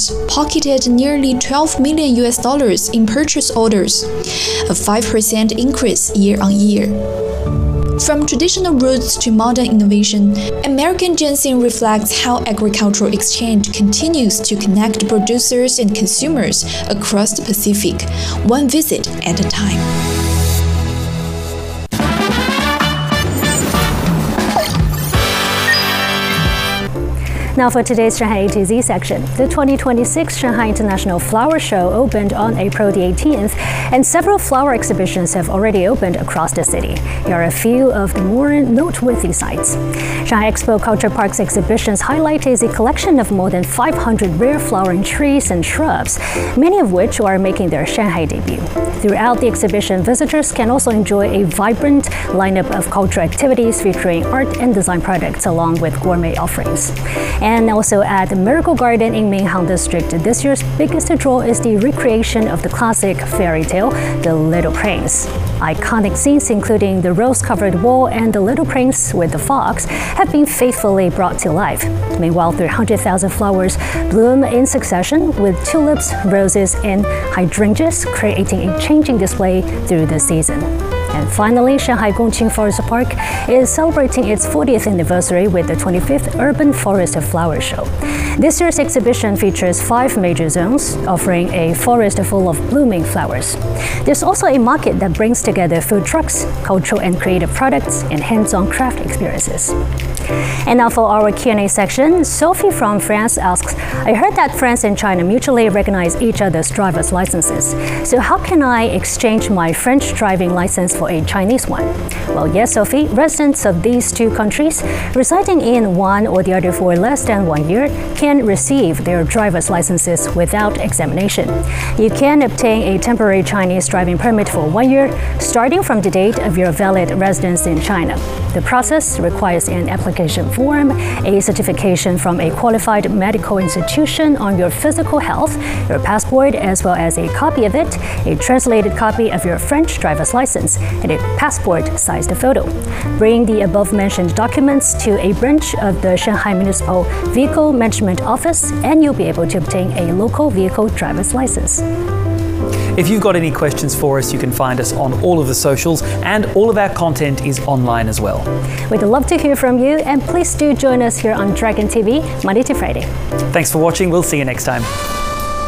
customers pocketed nearly $12 million in purchase orders, a 5% increase year-on-year. From traditional roots to modern innovation, American ginseng reflects how agricultural exchange continues to connect producers and consumers across the Pacific, one visit at a time. Now for today's Shanghai A to Z section. The 2026 Shanghai International Flower Show opened on April the 18th, and several flower exhibitions have already opened across the city. Here are a few of the more noteworthy sites. Shanghai Expo Culture Park's exhibitions highlight is a collection of more than 500 rare flowering trees and shrubs, many of which are making their Shanghai debut. Throughout the exhibition, visitors can also enjoy a vibrant lineup of cultural activities featuring art and design products along with gourmet offerings. And also at the Miracle Garden in Minhang District, this year's biggest draw is the recreation of the classic fairy tale, The Little Prince. Iconic scenes including the rose-covered wall and the little prince with the fox have been faithfully brought to life. Meanwhile, 300,000 flowers bloom in succession with tulips, roses, and hydrangeas, creating a changing display through the season. And finally, Shanghai Gongqing Forest Park is celebrating its 40th anniversary with the 25th Urban Forest Flower Show. This year's exhibition features 5 major zones, offering a forest full of blooming flowers. There's also a market that brings together food trucks, cultural and creative products, and hands-on craft experiences. And now for our Q&A section, Sophie from France asks, I heard that France and China mutually recognize each other's driver's licenses. So how can I exchange my French driving license for a Chinese one? Well, yes, Sophie, residents of these two countries residing in one or the other for less than 1 year can receive their driver's licenses without examination. You can obtain a temporary Chinese driving permit for 1 year, starting from the date of your valid residence in China. The process requires an application form, a certification from a qualified medical institution on your physical health, your passport, as well as a copy of it, a translated copy of your French driver's license, and a passport-sized photo. Bring the above-mentioned documents to a branch of the Shanghai Municipal Vehicle Management Office, and you'll be able to obtain a local vehicle driver's license. If you've got any questions for us, you can find us on all of the socials, and all of our content is online as well. We'd love to hear from you, and please do join us here on Dragon TV Monday to Friday. Thanks for watching. We'll see you next time.